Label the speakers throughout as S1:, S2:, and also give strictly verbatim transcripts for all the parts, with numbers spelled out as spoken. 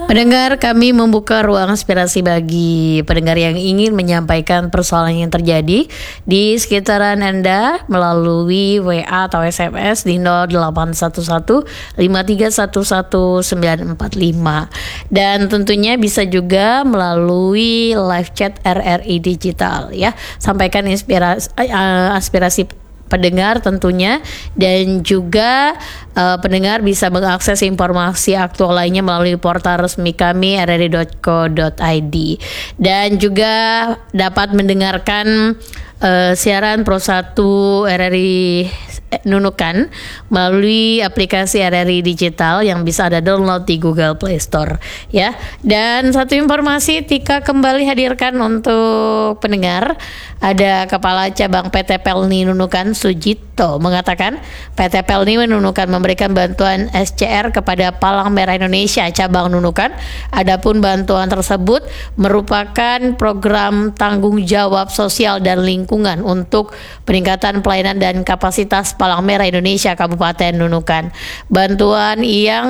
S1: Pendengar, kami membuka ruang aspirasi bagi pendengar yang ingin menyampaikan persoalan yang terjadi di sekitaran Anda melalui W A atau S M S di nol delapan satu satu lima tiga satu satu sembilan empat lima, dan tentunya bisa juga melalui live chat R R I Digital ya. Sampaikan inspirasi uh, aspirasi pendengar tentunya, dan juga uh, pendengar bisa mengakses informasi aktual lainnya melalui portal resmi kami r r i dot co dot i d, dan juga dapat mendengarkan uh, siaran Pro satu R R I Nunukan melalui aplikasi R R I Digital yang bisa Anda download di Google Play Store ya. Dan satu informasi Tika kembali hadirkan untuk pendengar, ada Kepala Cabang P T Pelni Nunukan Sujito mengatakan P T Pelni Nunukan memberikan bantuan S C R kepada Palang Merah Indonesia cabang Nunukan. Adapun bantuan tersebut merupakan program tanggung jawab sosial dan lingkungan untuk peningkatan pelayanan dan kapasitas Palang Merah Indonesia Kabupaten Nunukan. Bantuan yang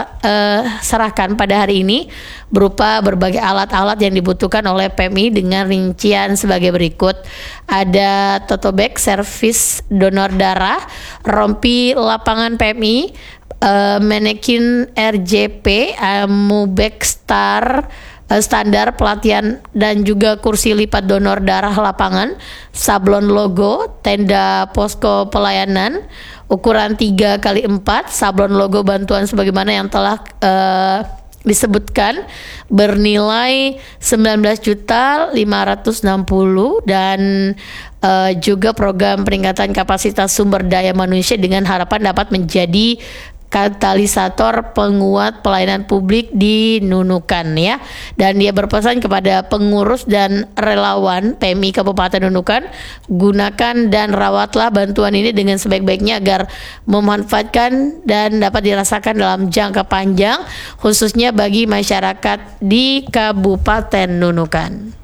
S1: diserahkan pada hari ini berupa berbagai alat-alat yang dibutuhkan oleh P M I dengan rincian sebagai berikut. Ada tote bag servis donor darah, rompi lapangan P M I, uh, manekin R J P, uh, Mubek Star standar pelatihan, dan juga kursi lipat donor darah lapangan, sablon logo, tenda posko pelayanan ukuran tiga kali empat, sablon logo bantuan sebagaimana yang telah uh, disebutkan bernilai sembilan belas juta lima ratus enam puluh, dan uh, juga program peningkatan kapasitas sumber daya manusia dengan harapan dapat menjadi katalisator penguat pelayanan publik di Nunukan ya. Dan dia berpesan kepada pengurus dan relawan P M I Kabupaten Nunukan, gunakan dan rawatlah bantuan ini dengan sebaik-baiknya agar memanfaatkan dan dapat dirasakan dalam jangka panjang, khususnya bagi masyarakat di Kabupaten Nunukan.